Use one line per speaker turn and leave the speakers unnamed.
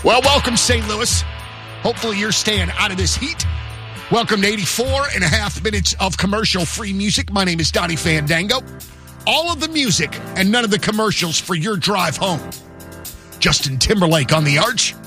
Well, welcome, St. Louis. Hopefully you're staying out of this heat. Welcome to 84 and a half minutes of commercial-free music. My name is Donnie Fandango. All of the music and none of the commercials for your drive home. Justin Timberlake on the arch.